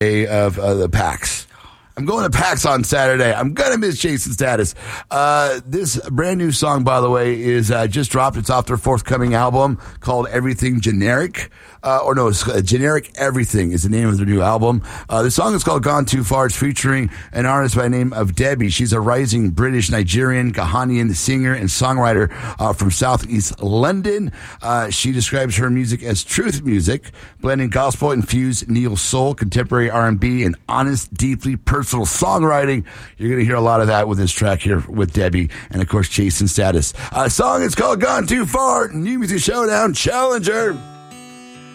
of the PAX. I'm going to PAX on Saturday. I'm going to miss Jason Status. This brand new song, by the way, is just dropped. It's off their forthcoming album called Everything Generic. It's Generic Everything is the name of their new album. The song is called Gone Too Far. It's featuring an artist by the name of Debbie. She's a rising British, Nigerian, Ghanaian singer and songwriter from Southeast London. She describes her music as truth music, blending gospel-infused neo soul, contemporary R&B, and honest, deeply personal songwriting. You're going to hear a lot of that with this track here with Debbie and, of course, Jason Status. Song is called Gone Too Far. New Music Showdown Challenger.